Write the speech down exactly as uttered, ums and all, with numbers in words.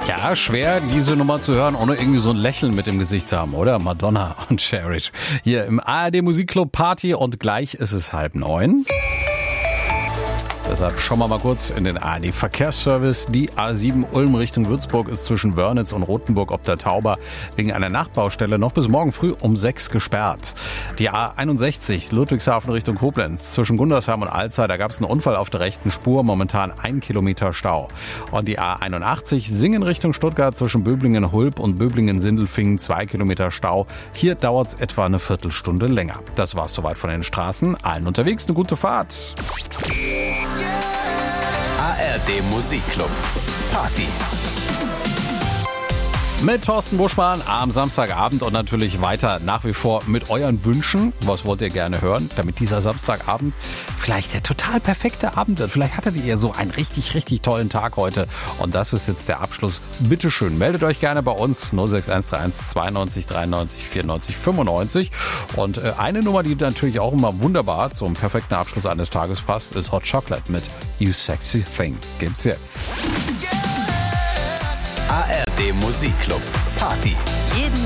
Ja, schwer, diese Nummer zu hören, ohne irgendwie so ein Lächeln mit dem Gesicht zu haben, oder? Madonna und Cherish. Hier im A R D Musikclub Party und gleich ist es halb neun. Deshalb schauen wir mal kurz in den A R D-Verkehrsservice. Die A sieben Ulm Richtung Würzburg ist zwischen Wörnitz und Rothenburg ob der Tauber wegen einer Nachbaustelle noch bis morgen früh um sechs gesperrt. Die A einundsechzig Ludwigshafen Richtung Koblenz zwischen Gundersheim und Alzey, da gab es einen Unfall auf der rechten Spur, momentan ein Kilometer Stau. Und die A einundachtzig Singen Richtung Stuttgart zwischen Böblingen-Hulb und Böblingen-Sindelfingen, zwei Kilometer Stau. Hier dauert es etwa eine Viertelstunde länger. Das war's soweit von den Straßen. Allen unterwegs eine gute Fahrt. A R D Musikclub Party. Mit Thorsten Buschmann am Samstagabend und natürlich weiter nach wie vor mit euren Wünschen. Was wollt ihr gerne hören, damit dieser Samstagabend vielleicht der total perfekte Abend wird. Vielleicht hattet ihr so einen richtig, richtig tollen Tag heute. Und das ist jetzt der Abschluss. Bitteschön, meldet euch gerne bei uns null sechs eins drei eins zweiundneunzig dreiundneunzig vierundneunzig fünfundneunzig. Und eine Nummer, die natürlich auch immer wunderbar zum perfekten Abschluss eines Tages passt, ist Hot Chocolate mit You Sexy Thing. Gibt's jetzt. A R D Musikclub Party. Jeden